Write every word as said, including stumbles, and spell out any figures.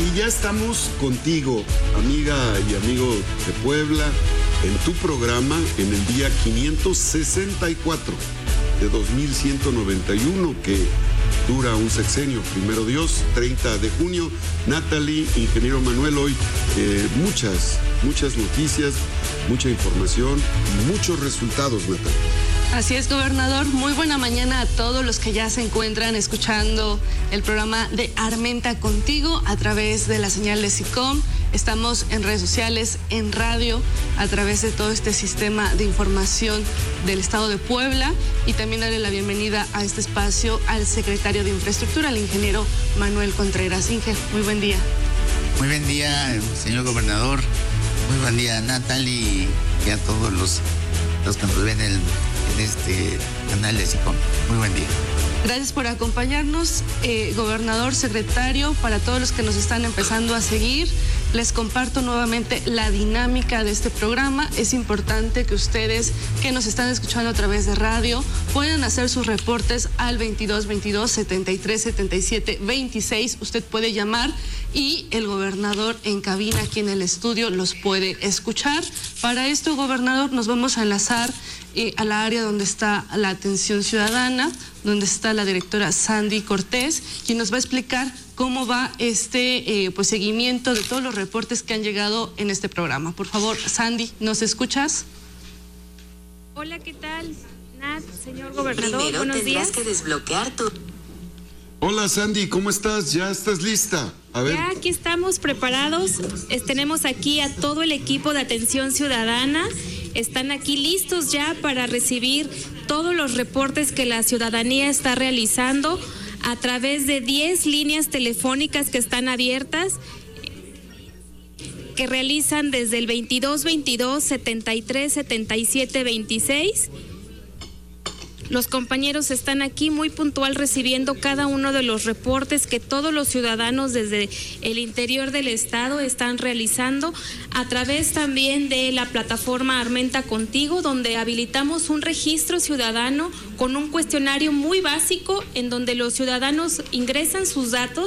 Y ya estamos contigo, amiga y amigo de Puebla, en tu programa en el día quinientos sesenta y cuatro de dos mil ciento noventa y uno, que dura un sexenio, primero Dios, treinta de junio. Natalie, ingeniero Manuel, hoy eh, muchas, muchas noticias, mucha información, muchos resultados, Natalie. Así es, gobernador. Muy buena mañana a todos los que ya se encuentran escuchando el programa de Armenta Contigo a través de la señal de SICOM. Estamos en redes sociales, en radio, a través de todo este sistema de información del Estado de Puebla, y también darle la bienvenida a este espacio al secretario de Infraestructura, el ingeniero Manuel Contreras. Inge, muy buen día. Muy buen día, señor gobernador. Muy buen día, Natalie, y a todos los, los que nos ven en, en este canal de SICOM. Muy buen día. Gracias por acompañarnos, eh, gobernador, secretario. Para todos los que nos están empezando a seguir, les comparto nuevamente la dinámica de este programa. Es importante que ustedes que nos están escuchando a través de radio puedan hacer sus reportes al veintidós veintidós setenta y tres setenta y siete veintiséis. Usted puede llamar y el gobernador en cabina aquí en el estudio los puede escuchar. Para esto, gobernador, nos vamos a enlazar eh, a la área donde está la atención ciudadana, donde está la directora Sandy Cortés, quien nos va a explicar cómo va este eh, pues, seguimiento de todos los reportes que han llegado en este programa. Por favor, Sandy, ¿nos escuchas? Hola, ¿qué tal? Nat, señor gobernador, Primero buenos días. tendrás que desbloquear tu... Hola, Sandy, ¿cómo estás? ¿Ya estás lista? A ver. Ya aquí estamos preparados. Es, tenemos aquí a todo el equipo de atención ciudadana. Están aquí listos ya para recibir todos los reportes que la ciudadanía está realizando a través de diez líneas telefónicas que están abiertas, que realizan desde el veintidós veintidós setenta y tres setenta y siete veintiséis. Los compañeros están aquí muy puntual recibiendo cada uno de los reportes que todos los ciudadanos desde el interior del estado están realizando a través también de la plataforma Armenta Contigo, donde habilitamos un registro ciudadano con un cuestionario muy básico en donde los ciudadanos ingresan sus datos